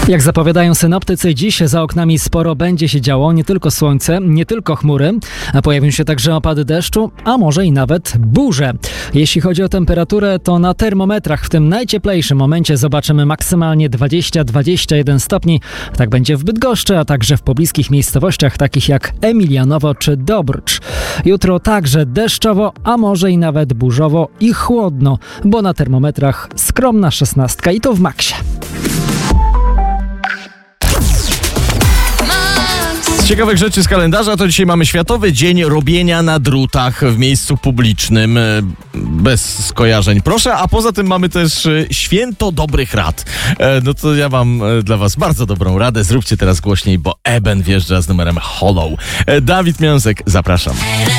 Jak zapowiadają synoptycy, dziś za oknami sporo będzie się działo, nie tylko słońce, nie tylko chmury, a pojawią się także opady deszczu, a może i nawet burze. Jeśli chodzi o temperaturę, to na termometrach w tym najcieplejszym momencie zobaczymy maksymalnie 20-21 stopni. Tak będzie w Bydgoszczy, a także w pobliskich miejscowościach takich jak Emilianowo czy Dobrcz. Jutro także deszczowo, a może i nawet burzowo i chłodno, bo na termometrach skromna 16 i to w maksie. Z ciekawych rzeczy z kalendarza to dzisiaj mamy Światowy Dzień Robienia na drutach w miejscu publicznym. Bez skojarzeń, proszę. A poza tym mamy też Święto Dobrych Rad. No to ja mam dla was bardzo dobrą radę. Zróbcie teraz głośniej, bo Eben wjeżdża z numerem Hollow. Dawid Miąsek, zapraszam.